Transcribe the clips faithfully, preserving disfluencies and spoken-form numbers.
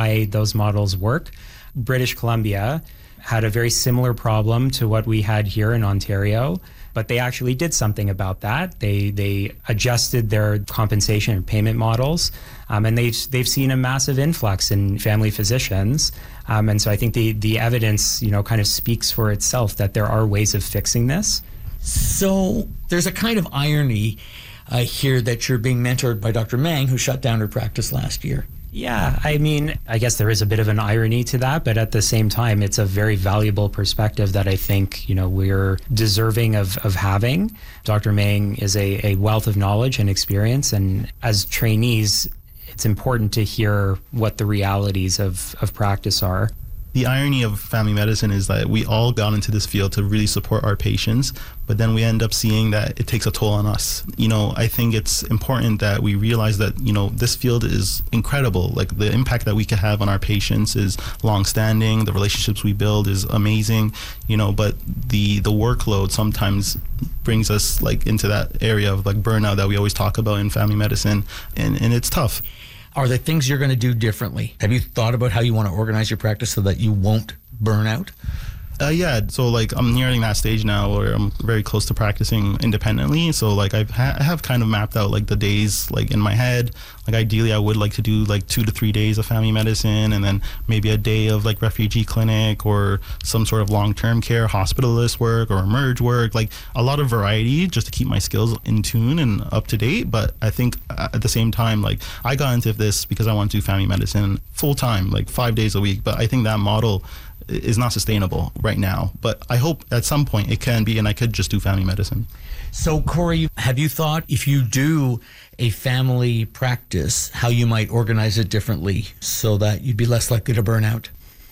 why those models work. British Columbia had a very similar problem to what we had here in Ontario, but they actually did something about that. They they adjusted their compensation and payment models, um, and they've they've seen a massive influx in family physicians. Um, and so I think the the evidence, you know, kind of speaks for itself that there are ways of fixing this. So there's a kind of irony uh, here that you're being mentored by Doctor Mang, who shut down her practice last year. Yeah, I mean, I guess there is a bit of an irony to that, but at the same time, it's a very valuable perspective that I think, you know, we're deserving of, of having. Doctor Mang is a, a wealth of knowledge and experience, and as trainees, it's important to hear what the realities of, of practice are. The irony of family medicine is that we all got into this field to really support our patients, but then we end up seeing that it takes a toll on us. You know, I think it's important that we realize that, you know, this field is incredible. Like, the impact that we can have on our patients is long-standing. The relationships we build is amazing, you know, but the the workload sometimes brings us like into that area of like burnout that we always talk about in family medicine, and, and it's tough. Are there things you're going to do differently? Have you thought about how you want to organize your practice so that you won't burn out? Uh, yeah, so like I'm nearing that stage now where I'm very close to practicing independently. So like I've ha- I have kind of mapped out like the days like in my head. Like ideally I would like to do like two to three days of family medicine, and then maybe a day of like refugee clinic or some sort of long-term care hospitalist work or emerge work. Like a lot of variety just to keep my skills in tune and up to date. But I think at the same time, like I got into this because I want to do family medicine full time, like five days a week. But I think that model is not sustainable right now, but I hope at some point it can be, and I could just do family medicine. So Corey, have you thought if you do a family practice, how you might organize it differently so that you'd be less likely to burn out?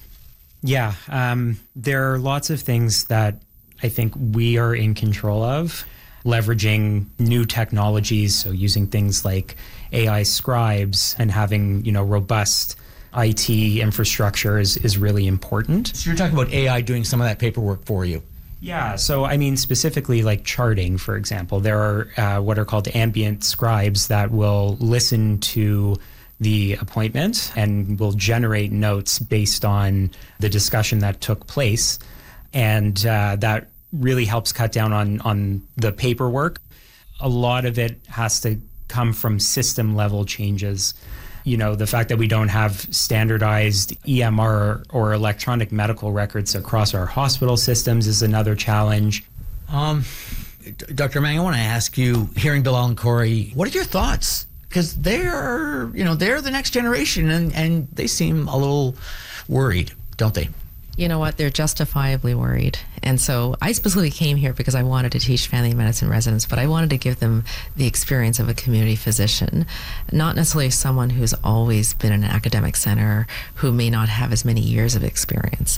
Yeah, um, there are lots of things that I think we are in control of, leveraging new technologies, so using things like A I scribes and having, you know, robust I T infrastructure is, is really important. So you're talking about A I doing some of that paperwork for you? Yeah, so I mean specifically like charting, for example. There are uh, what are called ambient scribes that will listen to the appointment and will generate notes based on the discussion that took place. And uh, that really helps cut down on, on the paperwork. A lot of it has to come from system level changes. You know, the fact that we don't have standardized E M R or electronic medical records across our hospital systems is another challenge. Um, Doctor Mang, I want to ask you, hearing Bilal and Corey, what are your thoughts? Because they're, you know, they're the next generation, and, and they seem a little worried, don't they? You know what? They're justifiably worried. And so I specifically came here because I wanted to teach family medicine residents, but I wanted to give them the experience of a community physician, not necessarily someone who's always been in an academic center, who may not have as many years of experience.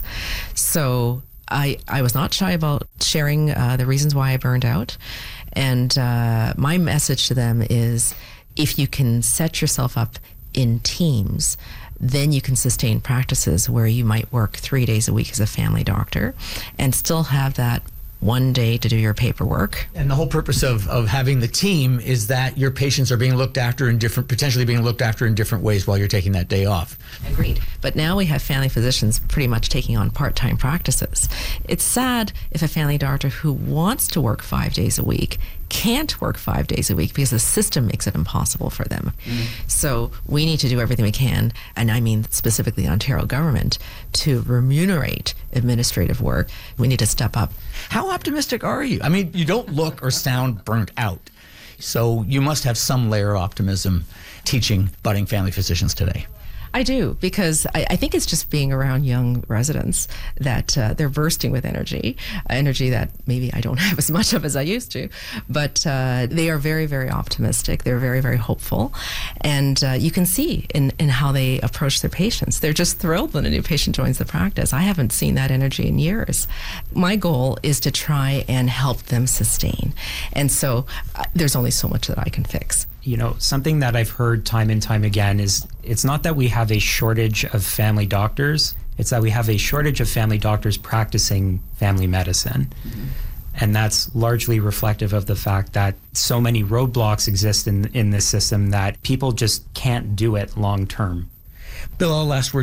So I, I was not shy about sharing uh, the reasons why I burned out. And uh, my message to them is, if you can set yourself up in teams, then you can sustain practices where you might work three days a week as a family doctor and still have that one day to do your paperwork. And the whole purpose of, of having the team is that your patients are being looked after in different, potentially being looked after in different ways while you're taking that day off. Agreed. But now we have family physicians pretty much taking on part-time practices. It's sad if a family doctor who wants to work five days a week can't work five days a week because the system makes it impossible for them. Mm. So we need to do everything we can, and I mean specifically the Ontario government, to remunerate administrative work. We need to step up. How optimistic are you? I mean, you don't look or sound burnt out. So you must have some layer of optimism teaching budding family physicians today. I do, because I, I think it's just being around young residents that uh, they're bursting with energy, energy that maybe I don't have as much of as I used to, but uh, they are very, very optimistic. They're very, very hopeful. And uh, you can see in, in how they approach their patients. They're just thrilled when a new patient joins the practice. I haven't seen that energy in years. My goal is to try and help them sustain. And so uh, there's only so much that I can fix. You know, something that I've heard time and time again is it's not that we have a shortage of family doctors, it's that we have a shortage of family doctors practicing family medicine. Mm-hmm. And that's largely reflective of the fact that so many roadblocks exist in, in this system that people just can't do it long term. Bill, last word